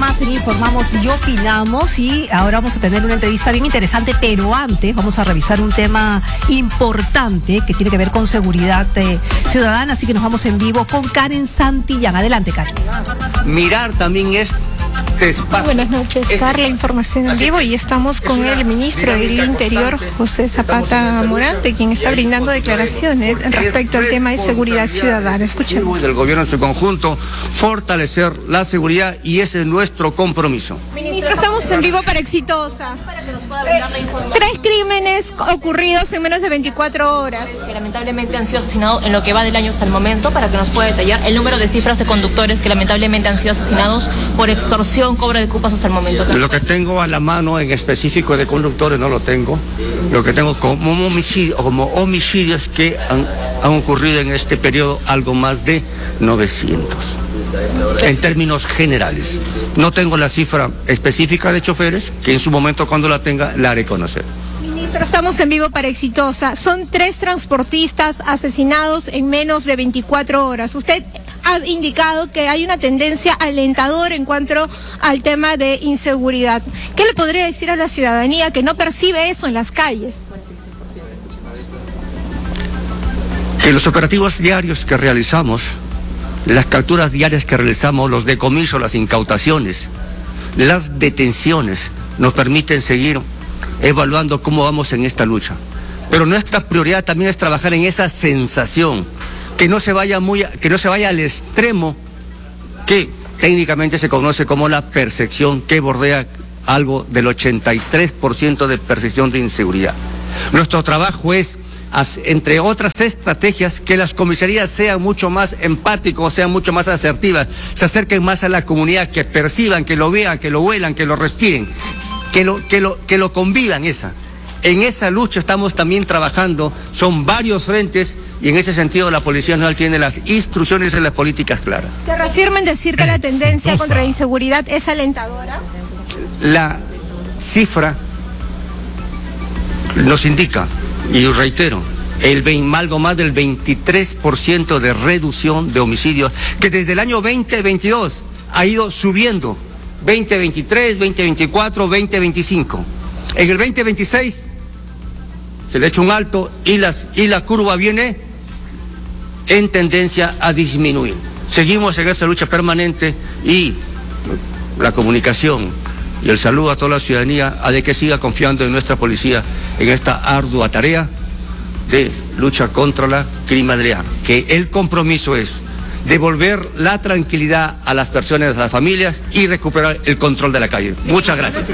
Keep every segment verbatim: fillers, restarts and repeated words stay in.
más en Informamos y Opinamos, y ahora vamos a tener una entrevista bien interesante, pero antes vamos a revisar un tema importante que tiene que ver con seguridad eh, ciudadana, así que nos vamos en vivo con Karen Santillán. Adelante, Karen. Mirar también es Muy buenas noches, Carla, información en vivo, y estamos con el ministro del Interior, José Zapata Morante, quien está brindando declaraciones respecto al tema de seguridad ciudadana. Escuchemos. Del gobierno en su conjunto, fortalecer la seguridad, y ese es nuestro compromiso. Ministro, estamos en vivo para Exitosa. Tres crímenes ocurridos en menos de veinticuatro horas. Que lamentablemente han sido asesinados en lo que va del año hasta el momento, para que nos pueda detallar el número de cifras de conductores que lamentablemente han sido asesinados por extorsión, cobro de cupas hasta el momento. Lo que tengo a la mano en específico de conductores no lo tengo. Lo que tengo como homicidios, como homicidios que han, han ocurrido en este periodo, algo más de novecientos. En términos generales. No tengo la cifra específica de choferes, que en su momento, cuando la tenga, la haré conocer. Ministro, estamos en vivo para Exitosa. Son tres transportistas asesinados en menos de veinticuatro horas. Usted ha indicado que hay una tendencia alentadora en cuanto al tema de inseguridad. ¿Qué le podría decir a la ciudadanía que no percibe eso en las calles? Que los operativos diarios que realizamos, las capturas diarias que realizamos, los decomisos, las incautaciones, las detenciones, nos permiten seguir evaluando cómo vamos en esta lucha. Pero nuestra prioridad también es trabajar en esa sensación, que no se vaya muy, que no se vaya al extremo que técnicamente se conoce como la percepción, que bordea algo del ochenta y tres por ciento de percepción de inseguridad. Nuestro trabajo es, entre otras estrategias, que las comisarías sean mucho más empáticos, sean mucho más asertivas, se acerquen más a la comunidad, que perciban, que lo vean, que lo huelan, que lo respiren, que lo, que lo, que lo convivan. Esa. En esa lucha estamos también trabajando, son varios frentes, y en ese sentido la Policía Nacional tiene las instrucciones y las políticas claras. ¿Se reafirma en decir que la tendencia contra la inseguridad es alentadora? La cifra nos indica, y reitero, el algo más del veintitrés por ciento de reducción de homicidios, que desde el año veinte veintidós ha ido subiendo, veinte veintitrés, veinte veinticuatro, veinte veinticinco. En el veinte veintiséis se le echa un alto y, las, y la curva viene en tendencia a disminuir. Seguimos en esa lucha permanente, y la comunicación y el saludo a toda la ciudadanía a de que siga confiando en nuestra policía en esta ardua tarea de lucha contra la criminalidad, que el compromiso es devolver la tranquilidad a las personas, a las familias, y recuperar el control de la calle. Muchas gracias.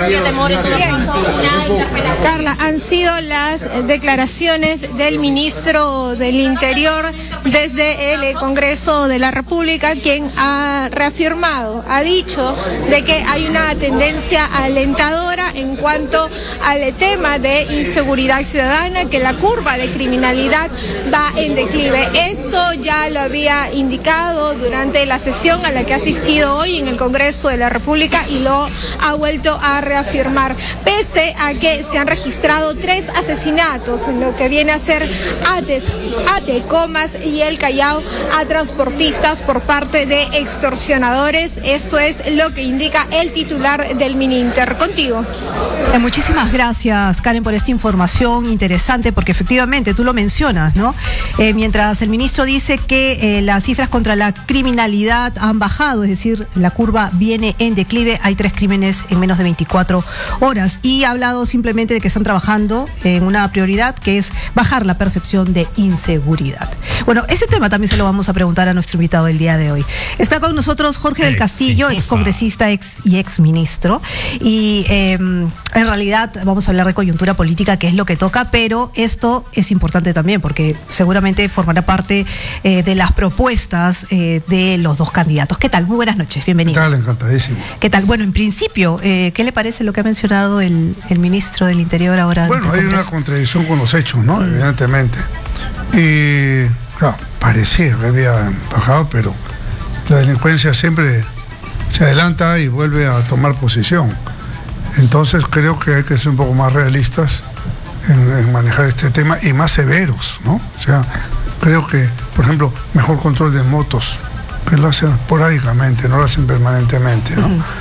Carla, han sido las declaraciones del ministro del Interior desde el Congreso de la República, quien ha reafirmado, ha dicho de que hay una tendencia alentadora en cuanto al tema de inseguridad ciudadana, que la curva de criminalidad va en declive. Esto ya lo había indicado durante la sesión a la que ha asistido hoy en el Congreso de la República, y lo ha vuelto a reafirmar, pese a que se han registrado tres asesinatos en lo que viene a ser Ates, Ate, Comas y El Callao, a transportistas por parte de extorsionadores. Esto es lo que indica el titular del Mininter. Contigo. Eh, muchísimas gracias, Karen, por esta información interesante, porque efectivamente tú lo mencionas, ¿no? Eh, mientras el ministro dice que eh, las cifras contra la criminalidad han bajado, es decir, la curva viene en declive, hay tres crímenes en menos de veinticuatro horas, y ha hablado simplemente de que están trabajando en una prioridad, que es bajar la percepción de inseguridad. Bueno, ese tema también se lo vamos a preguntar a nuestro invitado del día de hoy. Está con nosotros Jorge del Castillo, ex congresista ex y ex ministro, y eh, en realidad vamos a hablar de coyuntura política, que es lo que toca, pero esto es importante también porque seguramente formará parte eh, de las propuestas eh, de los dos candidatos. ¿Qué tal? Muy buenas noches, bienvenido. ¿Qué tal? Encantadísimo. ¿Qué tal? Bueno, en principio, eh, ¿qué le parece lo que ha mencionado el, el ministro del Interior ahora? Bueno, hay una contradicción con los hechos, ¿no? Mm. Evidentemente. Y, claro, parecía que había bajado, pero la delincuencia siempre se adelanta y vuelve a tomar posición. Entonces creo que hay que ser un poco más realistas en, en manejar este tema, y más severos, ¿no? O sea, creo que, por ejemplo, mejor control de motos, que lo hacen esporádicamente, no lo hacen permanentemente, ¿no? Uh-huh.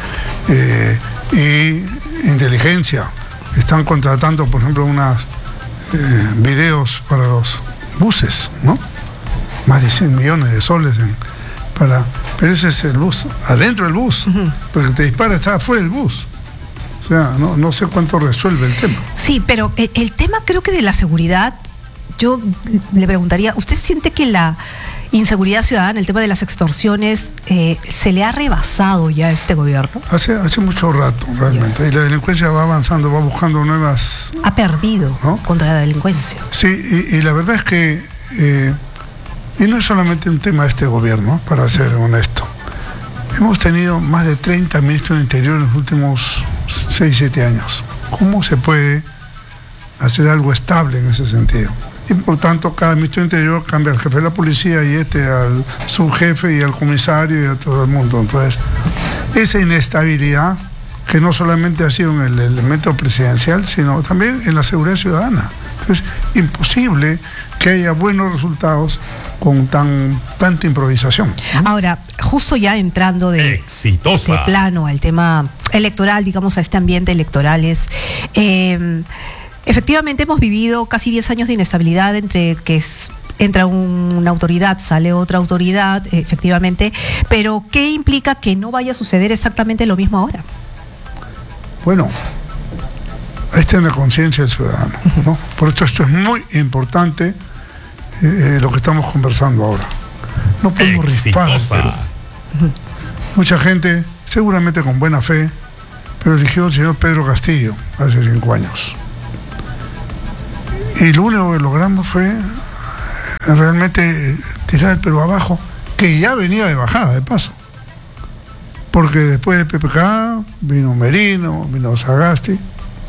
eh, y inteligencia. Están contratando, por ejemplo, unos eh, videos para los buses, ¿no? Más de cien millones de soles en, para... Pero ese es el bus, adentro del bus, uh-huh. Porque te dispara, está afuera del bus. O sea, no, no sé cuánto resuelve el tema. Sí, pero el, el tema creo que de la seguridad, yo le preguntaría, ¿usted siente que la inseguridad ciudadana, el tema de las extorsiones, eh, se le ha rebasado ya a este gobierno? Hace, hace mucho rato, realmente. Yeah. Y la delincuencia va avanzando, va buscando nuevas... Ha perdido, ¿no?, contra la delincuencia. Sí, y, y la verdad es que... Eh, y no es solamente un tema de este gobierno, para ser honesto. Hemos tenido más de treinta ministros de Interior en los últimos seis, siete años. ¿Cómo se puede hacer algo estable en ese sentido? Y por tanto, cada ministro de Interior cambia al jefe de la policía y este al subjefe y al comisario y a todo el mundo. Entonces, esa inestabilidad, que no solamente ha sido en el elemento presidencial, sino también en la seguridad ciudadana. Es imposible que haya buenos resultados con tan tanta improvisación, ¿no? Ahora, justo ya entrando de, Exitosa. de plano al tema electoral, digamos, a este ambiente electoral, es, eh, efectivamente hemos vivido casi diez años de inestabilidad entre que es, entra un, una autoridad, sale otra autoridad, efectivamente, pero ¿qué implica que no vaya a suceder exactamente lo mismo ahora? Bueno, esta es una conciencia del ciudadano, ¿no? Por esto esto es muy importante, eh, lo que estamos conversando ahora. No podemos rispar al Perú. Mucha gente, seguramente con buena fe, pero eligió al señor Pedro Castillo hace cinco años. Y lo único que logramos fue realmente tirar el Perú abajo, que ya venía de bajada, de paso. Porque después de P P K vino Merino, vino Sagasti,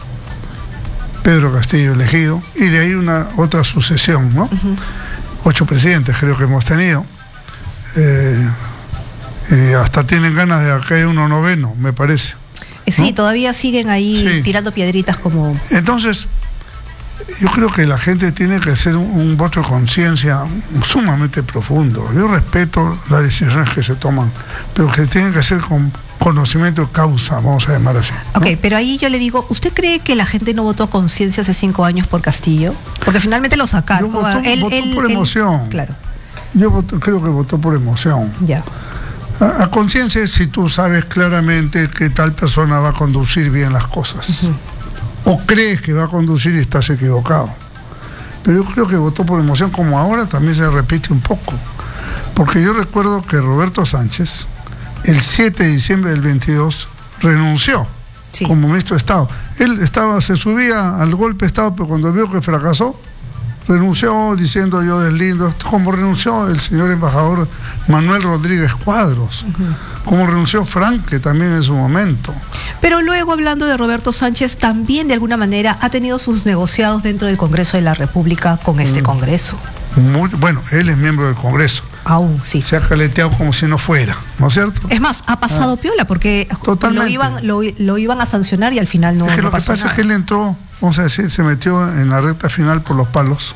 Pedro Castillo elegido, y de ahí una otra sucesión, ¿no? Uh-huh. Ocho presidentes creo que hemos tenido. Eh, y hasta tienen ganas de acá hay uno noveno, me parece. Sí, ¿no? Todavía siguen ahí sí. tirando piedritas como... Entonces, yo creo que la gente tiene que hacer un, un voto de conciencia sumamente profundo. Yo respeto las decisiones que se toman, pero que tienen que ser con conocimiento de causa, vamos a llamar así, ¿no? Ok, pero ahí yo le digo, ¿usted cree que la gente no votó a conciencia hace cinco años por Castillo? Porque finalmente lo sacaron. Yo votó, él, votó él, por él, emoción. Claro. Yo voto, creo que votó por emoción. Ya. A, a conciencia es si tú sabes claramente que tal persona va a conducir bien las cosas. Uh-huh. O crees que va a conducir y estás equivocado. Pero yo creo que votó por emoción, como ahora también se repite un poco. Porque yo recuerdo que Roberto Sánchez, el siete de diciembre del veintidós, renunció sí. como ministro de Estado. Él estaba, se subía al golpe de Estado, pero cuando vio que fracasó, renunció diciendo yo deslindo, como renunció el señor embajador Manuel Rodríguez Cuadros, uh-huh. como renunció Franque también en su momento. Pero luego, hablando de Roberto Sánchez, también de alguna manera ha tenido sus negociados dentro del Congreso de la República con este mm. Congreso. Muy, bueno, él es miembro del Congreso. Aún, sí. Se ha caleteado como si no fuera, ¿no es cierto? Es más, ha pasado ah. piola, porque lo iban, lo, lo iban a sancionar y al final no, es que no lo que pasa nada. Es que él entró, vamos a decir, se metió en la recta final por los palos.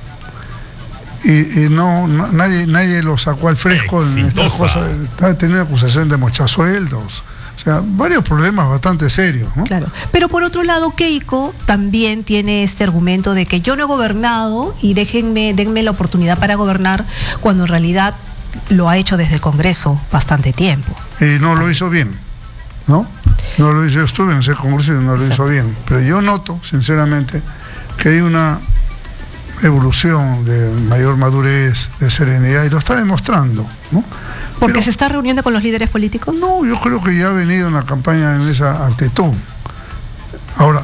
Y, y no, no nadie nadie lo sacó al fresco. Exitosa. En estas cosas. Estaba teniendo acusación de mochasueldos. O sea, varios problemas bastante serios, ¿no? Claro. Pero por otro lado, Keiko también tiene este argumento de que yo no he gobernado y déjenme, denme la oportunidad para gobernar, cuando en realidad lo ha hecho desde el Congreso bastante tiempo. Y no lo hizo bien, ¿no? No lo hizo, yo estuve en ese Congreso y no lo Exacto. hizo bien. Pero yo noto, sinceramente, que hay una evolución de mayor madurez, de serenidad, y lo está demostrando, ¿no? ¿Porque Pero, se está reuniendo con los líderes políticos? No, yo creo que ya ha venido una campaña en esa actitud. Ahora,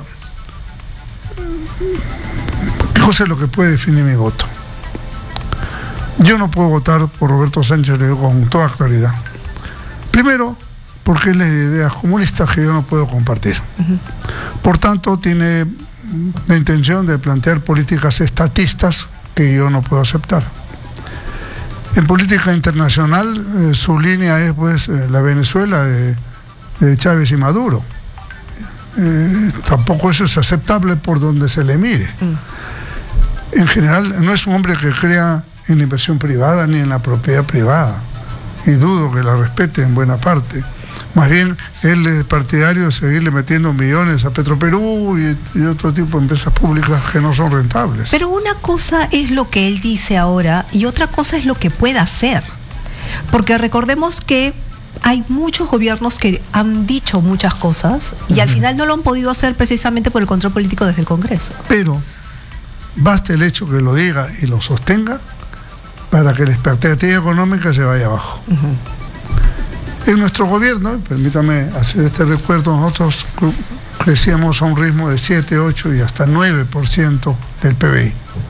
¿qué cosa es lo que puede definir mi voto? Yo no puedo votar por Roberto Sánchez, le digo con toda claridad. Primero, porque él es de ideas comunistas que yo no puedo compartir. Uh-huh. Por tanto, tiene la intención de plantear políticas estatistas que yo no puedo aceptar. En política internacional, eh, su línea es pues eh, la Venezuela de, de Chávez y Maduro. Eh, tampoco eso es aceptable por donde se le mire. Mm. En general, no es un hombre que crea en la inversión privada ni en la propiedad privada, y dudo que la respete en buena parte. Más bien, él es partidario de seguirle metiendo millones a Petroperú y, y otro tipo de empresas públicas que no son rentables. Pero una cosa es lo que él dice ahora y otra cosa es lo que pueda hacer. Porque recordemos que hay muchos gobiernos que han dicho muchas cosas y uh-huh. al final no lo han podido hacer precisamente por el control político desde el Congreso. Pero basta el hecho que lo diga y lo sostenga para que la expectativa económica se vaya abajo. Uh-huh. En nuestro gobierno, permítame hacer este recuerdo, nosotros crecíamos a un ritmo de siete, ocho y hasta nueve por ciento del P B I.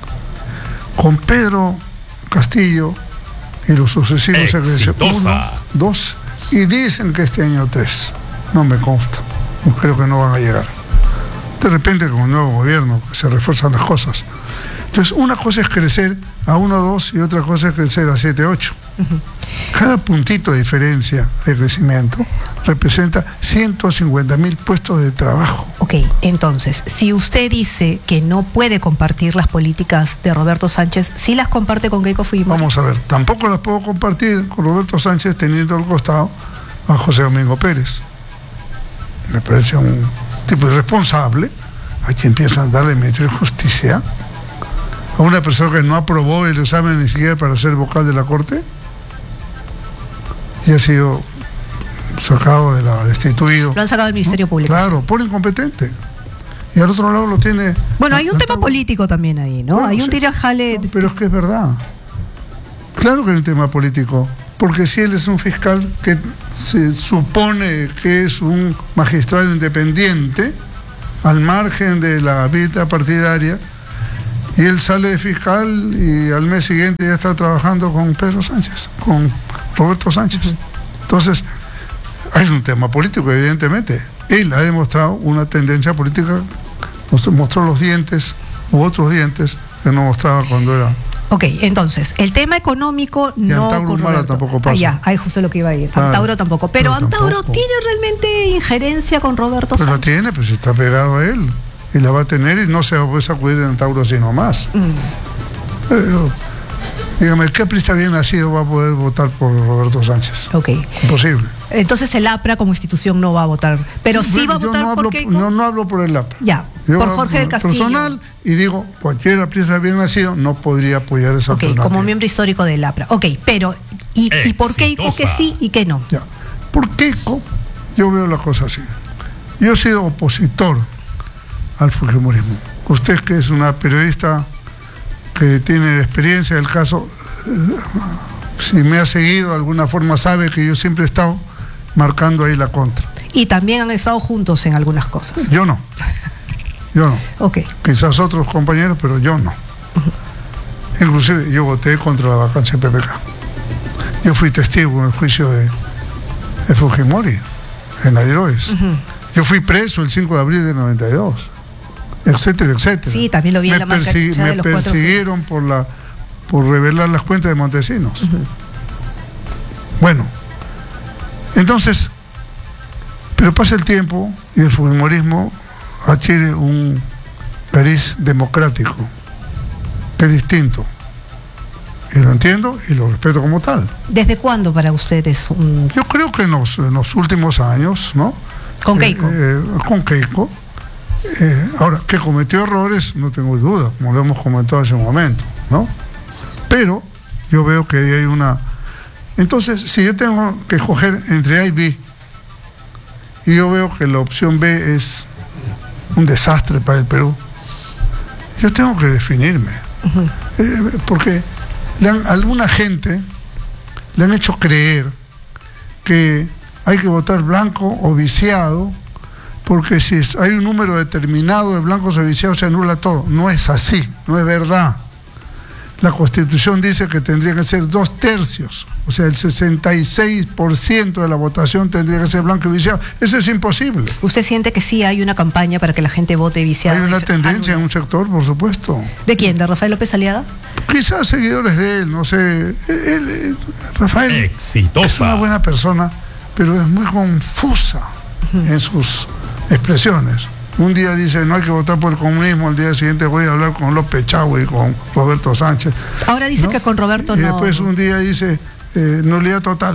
Con Pedro Castillo y los sucesivos se creció uno, dos y dicen que este año tres. No me consta, no creo que no van a llegar. De repente con un nuevo gobierno se refuerzan las cosas. Entonces una cosa es crecer a uno, dos y otra cosa es crecer a siete, ocho. Uh-huh. Cada puntito de diferencia de crecimiento representa ciento cincuenta mil puestos de trabajo. Ok, entonces, si usted dice que no puede compartir las políticas de Roberto Sánchez, ¿sí las comparte con Keiko Fujimori? Vamos a ver, tampoco las puedo compartir con Roberto Sánchez teniendo al costado a José Domingo Pérez. Me parece un tipo irresponsable a quien piensan darle el Ministerio de Justicia, a una persona que no aprobó el examen ni siquiera para ser vocal de la Corte y ha sido sacado de la destituido. Lo han sacado del Ministerio ¿no? Público. Claro, por incompetente. Y al otro lado lo tiene... Bueno, hay un tema político también ahí, ¿no? Bueno, hay un sí, tirajale... no, pero es que es verdad. Claro que hay un tema político, porque si él es un fiscal que se supone que es un magistrado independiente, al margen de la vida partidaria, y él sale de fiscal y al mes siguiente ya está trabajando con Pedro Sánchez, con Roberto Sánchez. Entonces, hay un tema político, evidentemente. Él ha demostrado una tendencia política, mostró los dientes u otros dientes que no mostraba cuando era... Ok, entonces, el tema económico y no... Antauro Humala tampoco pasa. Ah, ya, ahí justo lo que iba a ir. Claro. Antauro tampoco. Pero No, Antauro tampoco. tiene realmente injerencia con Roberto Pero Sánchez. la tiene, pues está pegado a él. Y la va a tener y no se va a sacudir de Antauro sino más. Mm. Eh, dígame, ¿qué aprista bien nacido va a poder votar por Roberto Sánchez? Ok. Imposible. Entonces el APRA como institución no va a votar. Pero sí bueno, va a votar no por hablo, Keiko. No, no hablo por el APRA. Ya, yo por Jorge del Castillo. Personal, y digo, cualquier aprista bien nacido no podría apoyar esa Ok, alternativa. como miembro histórico del APRA. Ok, pero, ¿y, ¿y por Keiko que sí y que no? Ya. Por Keiko, yo veo la cosa así. Yo he sido opositor al fujimorismo. Usted, que es una periodista que tiene experiencia del caso, eh, si me ha seguido de alguna forma sabe que yo siempre he estado marcando ahí la contra. Y también han estado juntos en algunas cosas. Yo no. Yo no. Ok. Quizás otros compañeros, pero yo no. Uh-huh. Inclusive yo voté contra la vacancia de P P K. Yo fui testigo en el juicio de, de Fujimori, en Adiroes. Uh-huh. Yo fui preso el cinco de abril de noventa y dos. Etcétera, etcétera. Sí, también lo vi me en la marca persig- de Me los persiguieron por la por revelar las cuentas de Montesinos. Uh-huh. Bueno, entonces, pero pasa el tiempo y el fujimorismo adquiere un cariz democrático, que es distinto. Y lo entiendo y lo respeto como tal. ¿Desde cuándo para ustedes? Un... Yo creo que en los, en los últimos años, ¿no? Con Keiko. Eh, eh, con Keiko. Eh, ahora, que cometió errores, no tengo duda, como lo hemos comentado hace un momento, ¿no? Pero yo veo que ahí hay una... Entonces, si yo tengo que escoger entre A y B, y yo veo que la opción B es un desastre para el Perú, yo tengo que definirme. Uh-huh. Eh, porque le han, alguna gente le han hecho creer que hay que votar blanco o viciado, porque si hay un número determinado de blancos o viciados se anula todo. No es así, no es verdad. La Constitución dice que tendría que ser dos tercios, o sea, el sesenta y seis por ciento de la votación tendría que ser blanco y viciado. Eso es imposible. ¿Usted siente que sí hay una campaña para que la gente vote viciado? Hay una tendencia en un sector, por supuesto. ¿De quién? ¿De Rafael López Aliaga? Quizás seguidores de él, no sé. Él, él, Rafael Exitosa. Es una buena persona, pero es muy confusa uh-huh. en sus expresiones. Un día dice no hay que votar por el comunismo, al día siguiente voy a hablar con López Chagüe y con Roberto Sánchez. Ahora dice, ¿no?, que con Roberto y no. Y después un día dice eh, nulidad total, ¿no?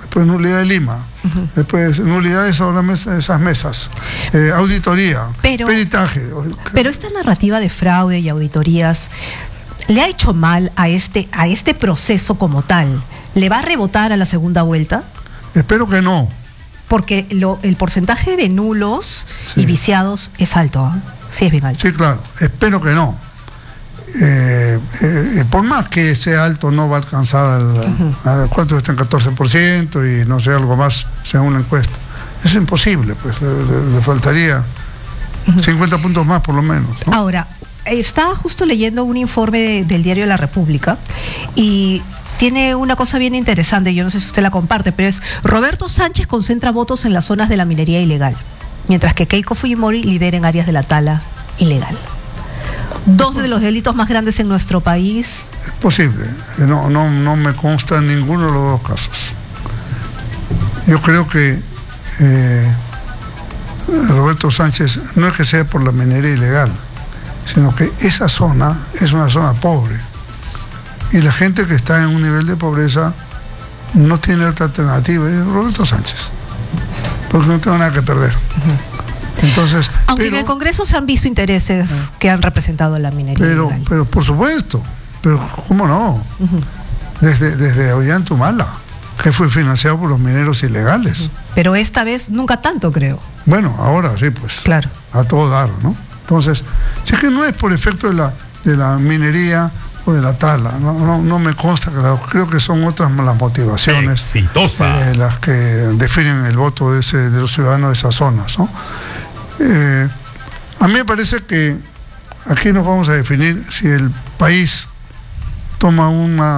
después nulidad de Lima, uh-huh. después nulidad de esas mesas, esas mesas eh, auditoría, pero, peritaje. Pero esta narrativa de fraude y auditorías le ha hecho mal a este, a este proceso como tal. ¿Le va a rebotar a la segunda vuelta? Espero que no. Porque lo, el porcentaje de nulos sí. y viciados es alto, ¿eh? Sí, es bien alto. Sí, claro, espero que no. Eh, eh, por más que sea alto, no va a alcanzar al, uh-huh. al ¿cuánto está en catorce por ciento y no sé, algo más según la encuesta? Es imposible, pues le, le, le faltaría uh-huh. cincuenta puntos más por lo menos, ¿no? Ahora, estaba justo leyendo un informe de, del diario La República y tiene una cosa bien interesante, yo no sé si usted la comparte, pero es: Roberto Sánchez concentra votos en las zonas de la minería ilegal, mientras que Keiko Fujimori lidera en áreas de la tala ilegal. Dos de los delitos más grandes en nuestro país. Es posible, no, no, no me consta en ninguno de los dos casos. Yo creo que eh, Roberto Sánchez no es que sea por la minería ilegal, sino que esa zona es una zona pobre. Y la gente que está en un nivel de pobreza no tiene otra alternativa, es Roberto Sánchez, porque no tengo nada que perder. Entonces, aunque pero, en el Congreso se han visto intereses eh, que han representado la minería pero, ilegal. Pero por supuesto, pero ¿cómo no? Uh-huh. Desde, desde Ollantumala, que fue financiado por los mineros ilegales. Uh-huh. Pero esta vez nunca tanto, creo. Bueno, ahora sí, pues. Claro. A todo dar, ¿no? Entonces, si es que no es por efecto de la, de la minería o de la tala, no, no, no me consta, claro, creo que son otras las motivaciones eh, las que definen el voto de, ese, de los ciudadanos de esas zonas, ¿no? Eh, a mí me parece que aquí nos vamos a definir si el país toma una